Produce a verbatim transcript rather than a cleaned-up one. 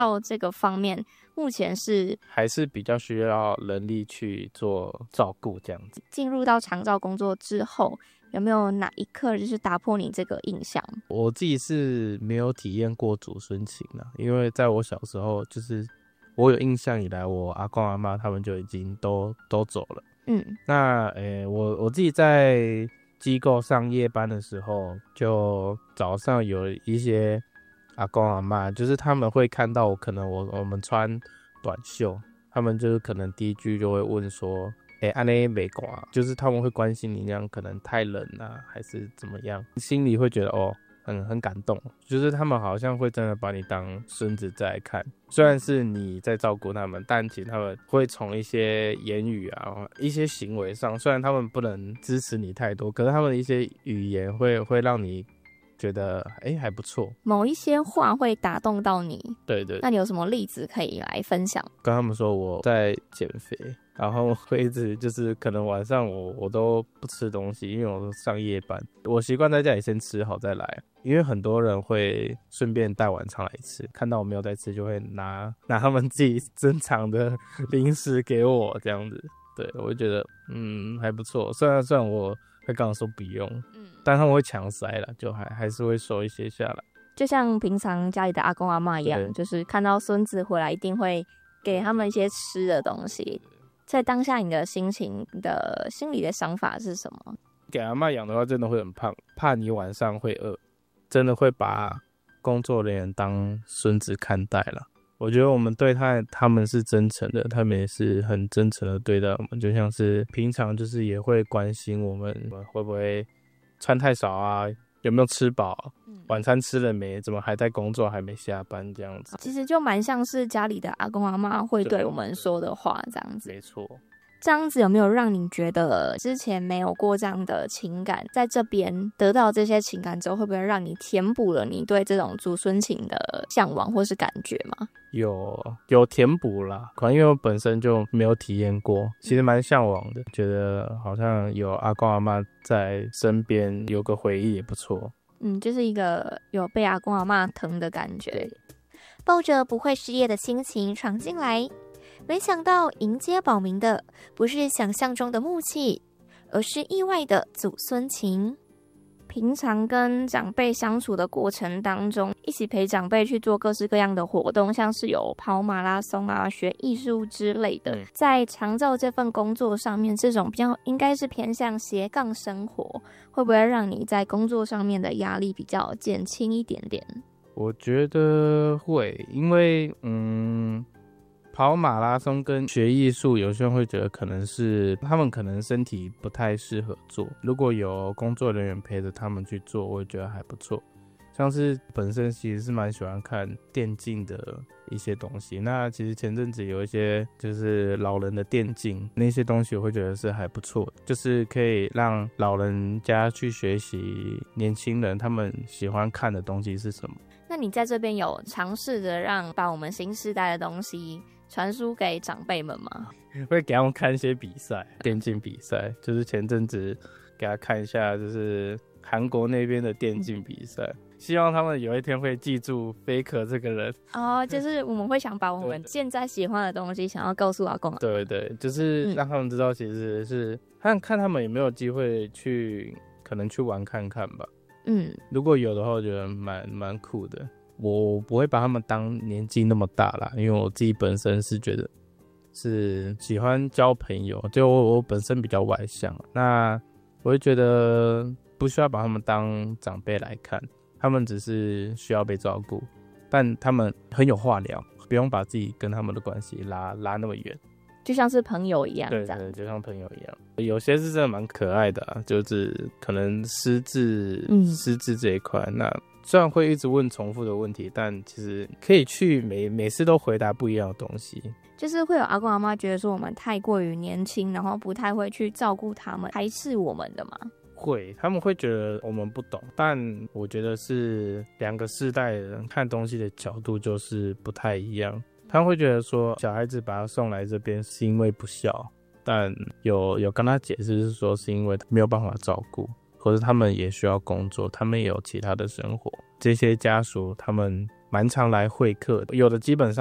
到这个方面目前是还是比较需要人力去做照顾这样子。 进入到长照工作之后，有没有哪一刻就是打破你这个印象？ 我自己是没有体验过祖孙情啦，因为在我小时候，就是我有印象以来，我阿公阿嬷他们就已经都都走了。嗯，那诶、欸，我我自己在机构上夜班的时候，就早上有一些阿公阿嬷，就是他们会看到我，可能我我们穿短袖，他们就是可能第一句就会问说，哎、欸，安内没寒，就是他们会关心你那样可能太冷啊，还是怎么样，心里会觉得哦，很很感动，就是他们好像会真的把你当孙子在看。虽然是你在照顾他们，但其实他们会从一些言语啊、一些行为上，虽然他们不能支持你太多，可是他们的一些语言会会让你觉得哎、欸、还不错， 某一些话会打动到你。 对 对, 對， 那你有什么例子可以来分享？ 跟他们说我在减肥，然后会一直就是可能晚上我我都不吃东西，因为我都上夜班，我习惯在家里先吃好再来，因为很多人会顺便带晚餐来吃，看到我没有在吃就会拿拿他们自己珍藏的零食给我这样子。对，我就觉得嗯还不错，虽然虽然我会跟我说不用，嗯，但他们会强塞啦，就还还是会收一些下来。 就像平常家里的阿公阿嬷一样，就是看到孙子回来一定会给他们一些吃的东西。在当下你的心情的心里的想法是什么？ 给阿嬷养的话真的会很胖，怕你晚上会饿，真的会把工作人员当孙子看待啦。我觉得我们对他他们是真诚的，他们也是很真诚的对待我们，就像是平常就是也会关心我们会不会穿太少啊，有没有吃饱，嗯，晚餐吃了没，怎么还在工作还没下班这样子。 其实就蛮像是家里的阿公阿嬷会对我们说的话这样子。 没错。 这样子有没有让你觉得之前没有过这样的情感，在这边得到这些情感之后，会不会让你填补了你对这种祖孙情的向往或是感觉吗？ 有有填补啦，可能因为我本身就没有体验过，其实蛮向往的，觉得好像有阿公阿嬷在身边，有个回忆也不错。 嗯，就是一个有被阿公阿嬷疼的感觉。抱着不会失业的心情闯进来，没想到迎接保民的不是想象中的木器，而是意外的祖孙情。平常跟长辈相处的过程当中，一起陪长辈去做各式各样的活动，像是有跑马拉松啊、学艺术之类的。嗯、在长照这份工作上面，这种比较应该是偏向斜杠生活，会不会让你在工作上面的压力比较减轻一点点？ 我觉得会，因为嗯。跑马拉松跟学艺术，有些人会觉得可能是他们可能身体不太适合做，如果有工作人员陪着他们去做，我也觉得还不错。像是本身其实是蛮喜欢看电竞的一些东西，那其实前阵子有一些就是老人的电竞那些东西，我会觉得是还不错的，就是可以让老人家去学习年轻人他们喜欢看的东西是什么。 那你在这边有尝试着让把我们新时代的东西传输给长辈们吗？ 会给他们看一些比赛，电竞比赛，就是前阵子给他看一下，就是韩国那边的电竞比赛、嗯，希望他们有一天会记住 Faker 这个人。 哦，就是我们会想把我们现在喜欢的东西想要告诉阿公。 对对，就是让他们知道，其实是看看他们有没有机会去，可能去玩看看吧。嗯，如果有的话，我觉得蛮蛮酷的。我不会把他们当年纪那么大啦，因为我自己本身是觉得是喜欢交朋友，就 我, 我本身比较外向，那我会觉得不需要把他们当长辈来看，他们只是需要被照顾，但他们很有话聊，不用把自己跟他们的关系拉拉那么远。 就像是朋友一样， 对对，就像朋友一样。有些是真的蛮可爱的啊，就是可能失智、嗯、失智这一块，那虽然会一直问重复的问题，但其实可以去每每次都回答不一样的东西。 就是会有阿公阿嬷觉得说我们太过于年轻，然后不太会去照顾他们，排斥我们的吗？ 会，他们会觉得我们不懂，但我觉得是两个世代的人看东西的角度就是不太一样。他们会觉得说小孩子把他送来这边是因为不孝，但有有跟他解释是说是因为没有办法照顾，或者他们也需要工作，他们也有其他的生活。这些家属他们蛮常来会客的，有的基本上